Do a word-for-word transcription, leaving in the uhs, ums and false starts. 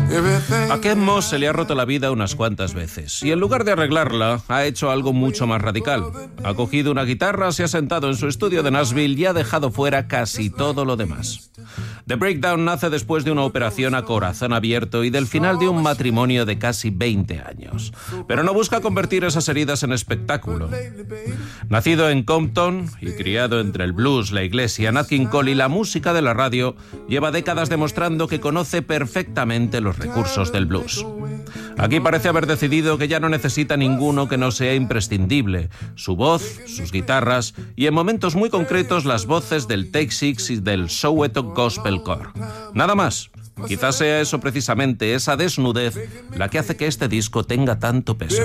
A Kate Moss se le ha roto la vida unas cuantas veces y en lugar de arreglarla ha hecho algo mucho más radical. Ha cogido una guitarra, se ha sentado en su estudio de Nashville y ha dejado fuera casi todo lo demás. The Breakdown nace después de una operación a corazón abierto y del final de un matrimonio de casi veinte años. Pero no busca convertir esas heridas en espectáculo. Nacido en Compton y criado entre el blues, la iglesia, Nat King Cole y la música de la radio, lleva décadas demostrando que conoce perfectamente los recursos del blues. Aquí parece haber decidido que ya no necesita ninguno que no sea imprescindible. Su voz, sus guitarras y en momentos muy concretos las voces del Take Six y del Soweto Gospel Core. Nada más. Quizás sea eso precisamente, esa desnudez, la que hace que este disco tenga tanto peso.